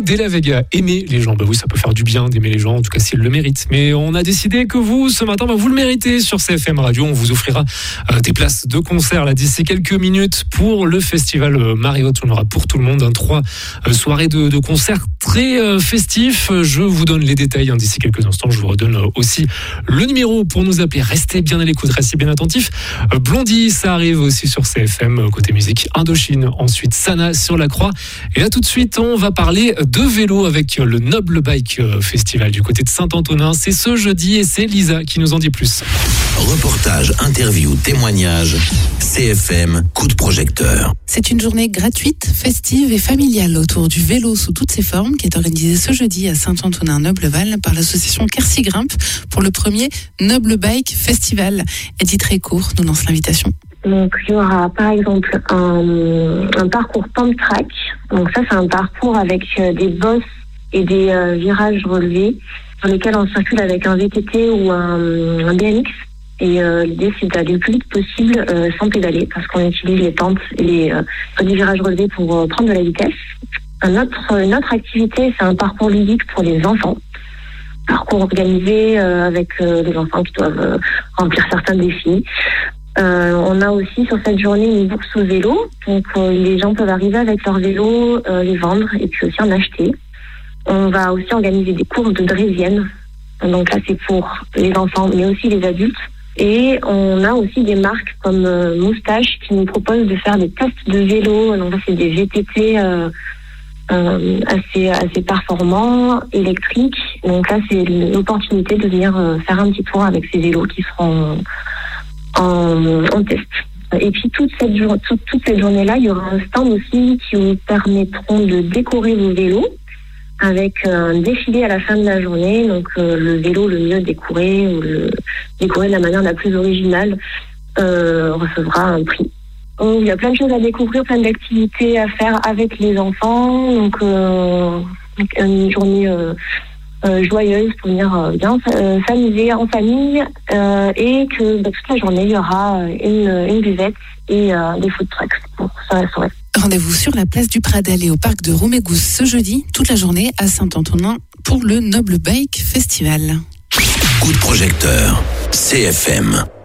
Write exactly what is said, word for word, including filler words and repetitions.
De La Vega, aimer les gens. Bah oui, ça peut faire du bien d'aimer les gens, en tout cas s'ils le méritent. Mais on a décidé que vous, ce matin, bah, vous le méritez sur C F M Radio. On vous offrira euh, des places de concert là d'ici quelques minutes pour le festival euh, Mariotte. On aura pour tout le monde hein, trois euh, soirées de, de concerts très euh, festifs. Je vous donne les détails hein, d'ici quelques instants. Je vous redonne euh, aussi le numéro pour nous appeler. Restez bien à l'écoute, restez bien attentifs. Euh, Blondie, ça arrive aussi sur C F M, euh, côté musique. Indochine, ensuite Sana sur la Croix. Et là tout de suite, on va parler de vélo avec le Noble Bike Festival du côté de Saint-Antonin. C'est ce jeudi et c'est Lisa qui nous en dit plus. Reportage, interview, témoignage, C F M, coup de projecteur. C'est une journée gratuite, festive et familiale autour du vélo sous toutes ses formes qui est organisée ce jeudi à Saint-Antonin-Nobleval par l'association Quercy Grimpe pour le premier Noble Bike Festival. Edith Récourt nous lance l'invitation. Donc il y aura par exemple un, un parcours pump track. Donc ça c'est un parcours avec euh, des bosses et des euh, virages relevés sur lesquels on circule avec un V T T ou un, un B M X. Et euh, l'idée c'est d'aller le plus vite possible euh, sans pédaler parce qu'on utilise les pentes et les, euh, les virages relevés pour euh, prendre de la vitesse. Un autre, une autre activité c'est un parcours ludique pour les enfants. Parcours organisé euh, avec euh, les enfants qui doivent euh, remplir certains défis. Euh, on a aussi sur cette journée une bourse au vélo, donc euh, les gens peuvent arriver avec leur vélo, euh, les vendre et puis aussi en acheter. On va aussi organiser des cours de draisienne, donc là c'est pour les enfants mais aussi les adultes. Et on a aussi des marques comme euh, Moustache qui nous proposent de faire des tests de vélo, donc là c'est des V T T euh, euh, assez, assez performants, électriques. Donc là c'est l'opportunité de venir euh, faire un petit tour avec ces vélos qui seront En, en test. Et puis toute cette, jour, toute, toute cette journée-là, il y aura un stand aussi qui vous permettront de décorer vos vélos avec un défilé à la fin de la journée. Donc euh, le vélo le mieux décoré ou le décoré de la manière la plus originale euh, recevra un prix. Donc, il y a plein de choses à découvrir, plein d'activités à faire avec les enfants. Donc euh, une journée euh, Euh, joyeuse pour venir euh, bien euh, s'amuser en famille euh, et que bah, toute la journée il y aura une, une buvette et euh, des food trucks pour ça la soirée. Rendez-vous sur la place du Pradel et au parc de Romégousse ce jeudi, toute la journée à Saint-Antonin pour le Noble Bike Festival. Coup de projecteur, C F M.